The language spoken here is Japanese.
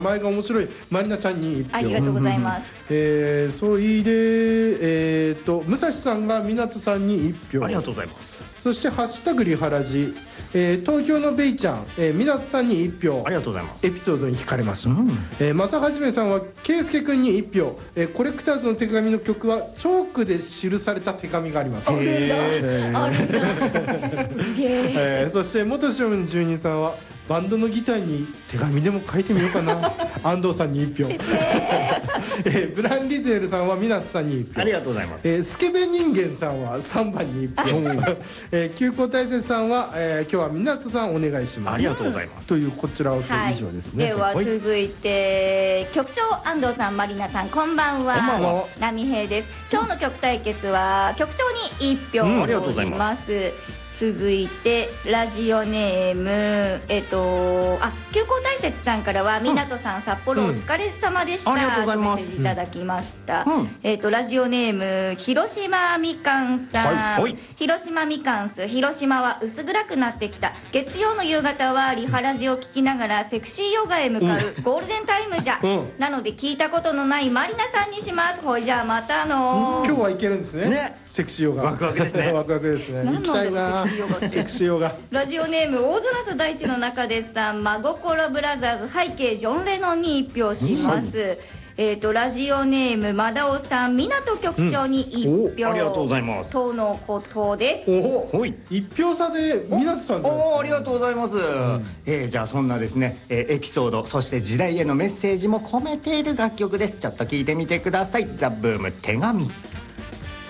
前が面白いまりなちゃんに1票。 ありがとうございます。 そいで武蔵さんが湊さんに1票。 ありがとうございます。 そしてハッシュタグリハラジ、東京のベイちゃん、湊さんに1票。 ありがとうございます。 エピソードに惹かれました。正はじめさんは圭介くんに1票。コレクターズの手紙の曲はチョークで記された手紙があります。 あるんだ。あるんだ。すげえ。 そして元少年住人さんはバンドのギターに手紙でも書いてみようかな。安藤さんに1票。ブランリゼールさんは湊さんに1票。 ありがとうございます。 スケベ人間さんは3番に1票。急行大勢さんは、今日は湊さんお願いします。 ありがとうございます。 というこちらは以上ですね。 では続いて局長安藤さん、まりなさん、こんばんは。 こんばんは。 波平です。今日の曲対決は局長に1票ありがとうございます。 続いてラジオネーム急行大雪さんからは湊さん札幌お疲れ様でした、 ありがとうございます。 メッセージいただきました。ラジオネーム広島みかんさん、広島みかんす。広島は薄暗くなってきた。月曜の夕方はリハラジを聞きながらセクシーヨガへ向かうゴールデンタイムじゃ、なので聞いたことのないまりなさんにします。ほいじゃあまたの。 今日はいけるんですね。セクシーヨガワクワクですね。 ワクワクですね。行きたいな。セクシーヨガ。 ラジオネーム大空と大地の中でさん、真心ブラザーズ背景ジョン・レノンに1票します。ラジオネームマダオさん、湊局長に1票。 ありがとうございます。 とのことです。 1票差で湊さんじゃないですか。 ありがとうございます。じゃあそんなですね、エピソード、そして時代へのメッセージも込めている楽曲です。ちょっと聞いてみてください。ザ・ブーム手紙。